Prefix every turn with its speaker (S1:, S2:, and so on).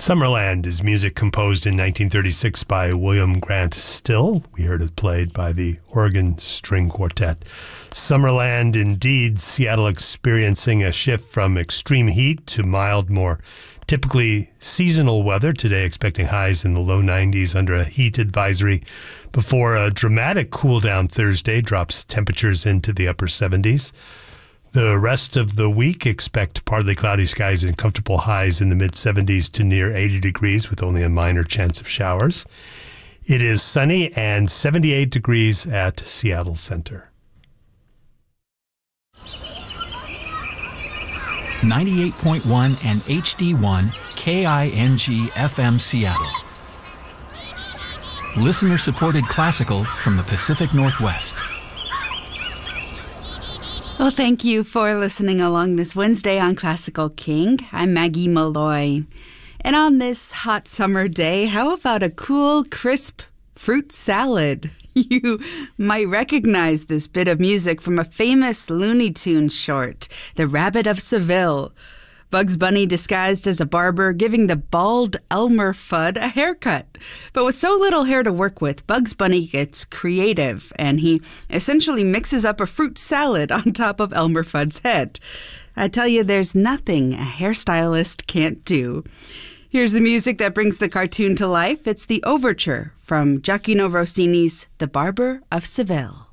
S1: Summerland is music composed in 1936 by William Grant Still. We heard it played by the Oregon String Quartet. Summerland, indeed, Seattle experiencing a shift from extreme heat to mild, more typically seasonal weather. Today expecting highs in the low 90s under a heat advisory before a dramatic cool down Thursday drops temperatures into the upper 70s. The rest of the week, expect partly cloudy skies and comfortable highs in the mid-70s to near 80 degrees with only a minor chance of showers. It is sunny and 78 degrees at Seattle Center.
S2: 98.1 and HD1 KING FM Seattle. Listener-supported classical from the Pacific Northwest.
S3: Well, thank you for listening along this Wednesday on Classical King. I'm Maggie Malloy. And on this hot summer day, how about a cool, crisp fruit salad? You might recognize this bit of music from a famous Looney Tunes short, The Rabbit of Seville. Bugs Bunny disguised as a barber giving the bald Elmer Fudd a haircut. But with so little hair to work with, Bugs Bunny gets creative, and he essentially mixes up a fruit salad on top of Elmer Fudd's head. I tell you, there's nothing a hairstylist can't do. Here's the music that brings the cartoon to life. It's the overture from Gioacchino Rossini's The Barber of Seville.